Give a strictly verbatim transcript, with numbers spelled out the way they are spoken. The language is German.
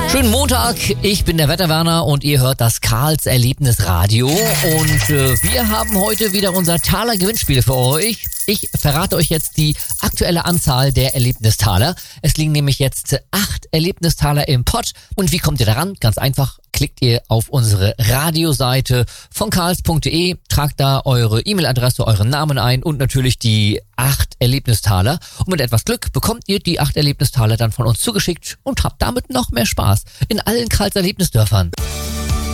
Schönen Montag, ich bin der Wetterwerner und ihr hört das Karls Erlebnisradio und äh, wir haben heute wieder unser Taler Gewinnspiel für euch. Ich verrate euch jetzt die aktuelle Anzahl der Erlebnistaler. Es liegen nämlich jetzt acht Erlebnistaler im Pott. Und wie kommt ihr daran? Ganz einfach, klickt ihr auf unsere Radioseite von karls punkt de, tragt da eure E-Mail-Adresse, euren Namen ein und natürlich die acht Erlebnistaler. Und mit etwas Glück bekommt ihr die acht Erlebnistaler dann von uns zugeschickt und habt damit noch mehr Spaß in allen Karls Erlebnisdörfern.